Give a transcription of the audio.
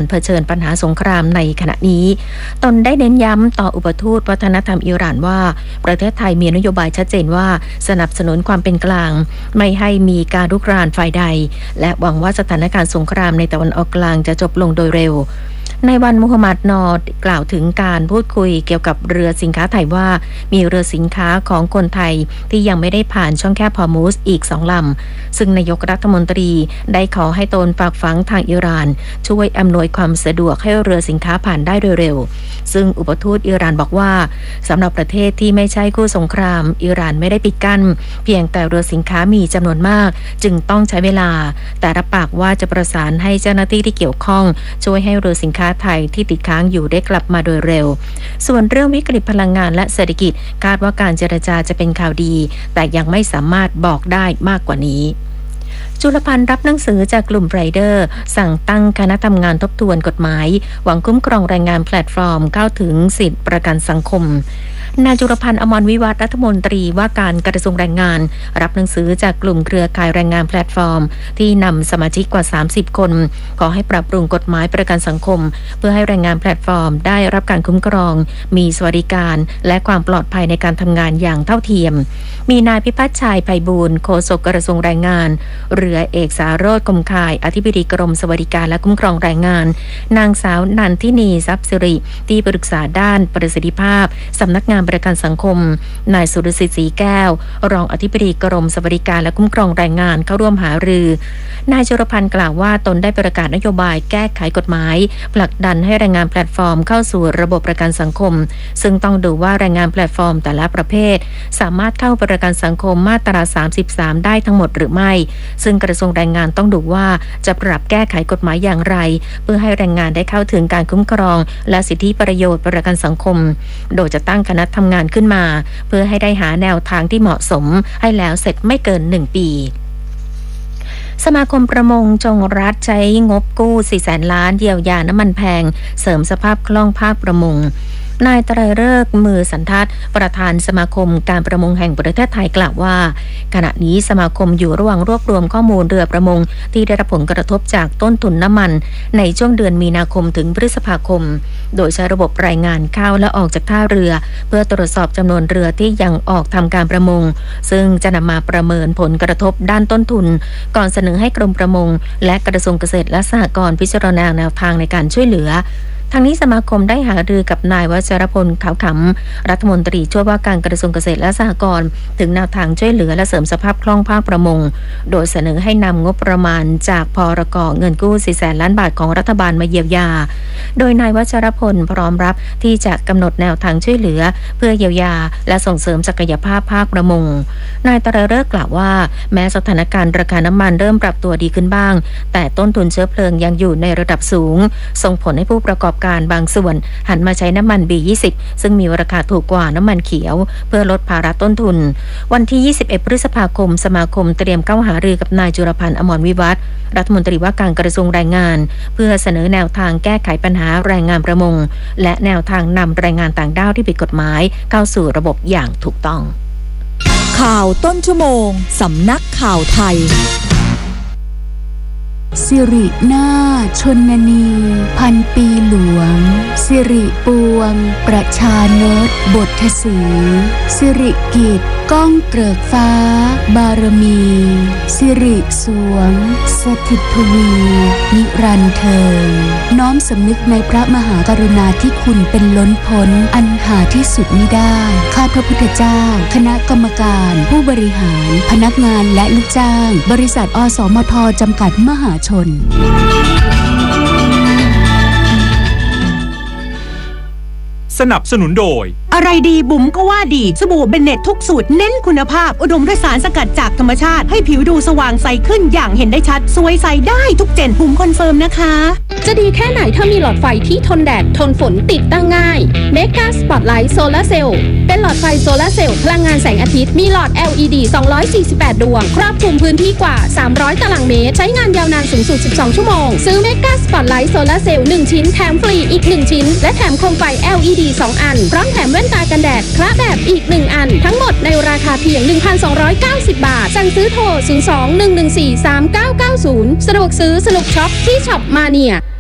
านเผชิญปัญหาสงครามในขณะนี้ตนได้เน้นย้ำต่ออุปทูตวัฒนธรรมอิหร่านว่าประเทศไทยมีนโยบายชัดเจนว่าสนับสนุนความเป็นกลางไม่ให้มีการรุกรานฝ่ายใดและหวังว่าสถานการณ์สงครามในตะวันออกกลางจะจบลงโดยเร็วในวันมุฮัมมัดนอดกล่าวถึงการพูดคุยเกี่ยวกับเรือสินค้าไทยว่ามีเรือสินค้าของคนไทยที่ยังไม่ได้ผ่านช่องแคบฮอร์มุซอีก2 ลำซึ่งนายกรัฐมนตรีได้ขอให้ตนฝากฝังทางอิหร่านช่วยอำนวยความสะดวกให้เรือสินค้าผ่านได้โดยเร็วซึ่งอุปทูตอิหร่านบอกว่าสำหรับประเทศที่ไม่ใช่คู่สงครามอิหร่านไม่ได้ปิดกั้นเพียงแต่เรือสินค้ามีจำนวนมากจึงต้องใช้เวลาแต่รับปากว่าจะประสานให้เจ้าหน้าที่ที่เกี่ยวข้องช่วยให้เรือสินค้าไทยที่ติดค้างอยู่ได้กลับมาโดยเร็วส่วนเรื่องวิกฤตพลังงานและเศรษฐกิจคาดว่าการเจรจาจะเป็นข่าวดีแต่ยังไม่สามารถบอกได้มากกว่านี้จุลพันธ์รับหนังสือจากกลุ่มไรเดอร์สั่งตั้งคณะทำงานทบทวนกฎหมายหวังคุ้มครองแรงงานแพลตฟอร์มเข้าถึงสิทธิประกันสังคมนายจุลพันธ์อมรวิวัฒน์รัฐมนตรีว่าการกระทรวงแรงงานรับหนังสือจากกลุ่มเครือข่ายแรงงานแพลตฟอร์มที่นำสมาชิกกว่า30คนขอให้ปรับปรุงกฎหมายประกันสังคมเพื่อให้แรงงานแพลตฟอร์มได้รับการคุ้มครองมีสวัสดิการและความปลอดภัยในการทำงานอย่างเท่าเทียมมีนายพิพัฒน์ชัยไพบูลย์โฆษกกระทรวงแรงงานเรือเอกสาโรจน์ คมข่ายอธิบดีกรมสวัสดิการและคุ้มครองแรงงานนางสาวนันทินีทรัพย์สิริที่ปรึกษาด้านประสิทธิภาพสำนักงานประกันสังคมนายสุรศิษฐ์ศรีแก้วรองอธิบดีกรมสวัสดิการและคุ้มครองแรงงานเข้าร่วมหารือนายจุลพันธ์กล่าวว่าตนได้ประกาศนโยบายแก้ไขกฎหมายผลักดันให้แรงงานแพลตฟอร์มเข้าสู่ระบบประกันสังคมซึ่งต้องดูว่าแรงงานแพลตฟอร์มแต่ละประเภทสามารถเข้าประกันสังคมมาตรา33ได้ทั้งหมดหรือไม่ซึ่งกระทรวงแรงงานต้องดูว่าจะปรับแก้ไขกฎหมายอย่างไรเพื่อให้แรงงานได้เข้าถึงการคุ้มครองและสิทธิประโยชน์ประกันสังคมโดยจะตั้งคณะทำงานขึ้นมาเพื่อให้ได้หาแนวทางที่เหมาะสมให้แล้วเสร็จไม่เกิน1 ปีสมาคมประมงจงรัฐใช้งบกู้400,000 ล้านเยียวยาน้ำมันแพงเสริมสภาพคล่องภาคประมงนายไตรฤกษ์มือสันทัดประธานสมาคมการประมงแห่งประเทศไทยกล่าวว่าขณะนี้สมาคมอยู่ระหว่างรวบรวมข้อมูลเรือประมงที่ได้รับผลกระทบจากต้นทุนน้ำมันในช่วงเดือนมีนาคมถึงพฤษภาคมโดยใช้ระบบรายงานเข้าและออกจากท่าเรือเพื่อตรวจสอบจำนวนเรือที่ยังออกทำการประมงซึ่งจะนำมาประเมินผลกระทบด้านต้นทุนก่อนเสนอให้กรมประมงและกระทรวงเกษตรและสหกรณ์พิจารณาแนวทางในการช่วยเหลือทางนี้สมาคมได้หารือกับนายวชรพลขาวขำรัฐมนตรีช่วยว่าการกระทรวงเกษตรและสหกรณ์ถึงแนวทางช่วยเหลือและเสริมสภาพคล่องภาคประมงโดยเสนอให้นำงบประมาณจากพรก.เงินกู้400,000 ล้านบาทของรัฐบาลมาเยียวยาโดยนายวชรพลพร้อมรับที่จะกำหนดแนวทางช่วยเหลือเพื่อเยียวยาและส่งเสริมศักยภาพภาคประมงนายไตรฤกษ์กล่าวว่าแม้สถานการณ์ราคาน้ำมันเริ่มปรับตัวดีขึ้นบ้างแต่ต้นทุนเชื้อเพลิงยังอยู่ในระดับสูงส่งผลให้ผู้ประกอบการบางส่วนหันมาใช้น้ำมัน B20 ซึ่งมีราคาถูกกว่าน้ำมันเขียวเพื่อลดภาระต้นทุนวันที่21พฤษภาคมสมาคมเตรียมเข้าหารือกับนายจุลพันธ์อมรวิวัฒน์รัฐมนตรีว่าการกระทรวงแรงงานเพื่อเสนอแนวทางแก้ไขปัญหาแรงงานประมงและแนวทางนำแรงงานต่างด้าวที่ผิดกฎหมายเข้าสู่ระบบอย่างถูกต้องข่าวต้นชั่วโมงสำนักข่าวไทยสิรินาถชนนีพันปีหลวงสิริปวงประชานตบทสีสิริกิจก้องเกริกฟ้าบารมีสิริสวงสถิตทวีนิรันดร์เทิงน้อมสำนึกในพระมหากรุณาธิคุณเป็นล้นพ้นอันหาที่สุดมิได้ข้าพระพุทธเจ้าคณะกรรมการผู้บริหารพนักงานและลูกจ้างบริษัทอสมทจำกัดมหาชนสนับสนุนโดยอะไรดีบุ๋มก็ว่าดีสบู่เบนเน็ตทุกสูตรเน้นคุณภาพอุดมด้วยสารสกัดจากธรรมชาติให้ผิวดูสว่างใสขึ้นอย่างเห็นได้ชัดสวยใสได้ทุกเจนบุ๋มคอนเฟิร์มนะคะจะดีแค่ไหนถ้ามีหลอดไฟที่ทนแดดทนฝนติดตั้งง่ายเมกาสปอตไลท์โซลาร์เซลล์เป็นหลอดไฟโซลาร์เซลล์พลังงานแสงอาทิตย์มีหลอด LED 248 ดวงครอบคลุมพื้นที่กว่า300 ตารางเมตรใช้งานยาวนานสูงสุด12 ชั่วโมงซื้อเมกาสปอตไลท์โซลาร์เซลล์1ชิ้นแถมฟรีอีก1ชิ้นและแถมโคมไฟ LED 2 อันพร้อมแถมแว่นตากันแดดคละแบบอีก1อันทั้งหมดในราคาเพียง 1,290 บาทสั่งซื้อโทร 02-114-3990 สะดวกซื้อสนุกช็อปที่ช็อปมาเนีย